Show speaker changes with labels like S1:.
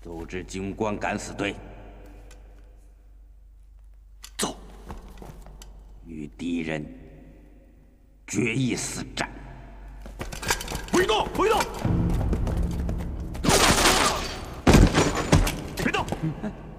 S1: 组织军官敢死队，走，与敌人决一死战。
S2: 不许动！不许动！别动！